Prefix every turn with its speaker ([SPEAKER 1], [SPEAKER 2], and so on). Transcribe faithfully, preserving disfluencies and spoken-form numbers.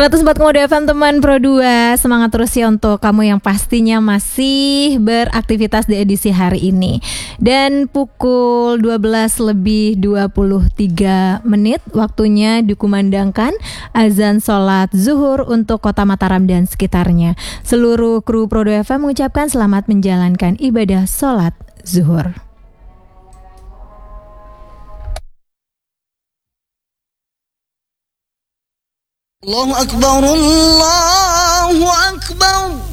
[SPEAKER 1] seratus empat koma dua F M teman Pro dua. Semangat terus ya untuk kamu yang pastinya masih beraktivitas di edisi hari ini. Dan pukul dua belas lebih dua puluh tiga menit waktunya dikumandangkan azan sholat zuhur untuk Kota Mataram dan sekitarnya. Seluruh kru Pro dua F M mengucapkan selamat menjalankan ibadah sholat zuhur.
[SPEAKER 2] Allahu Akbar, Allahu Akbar.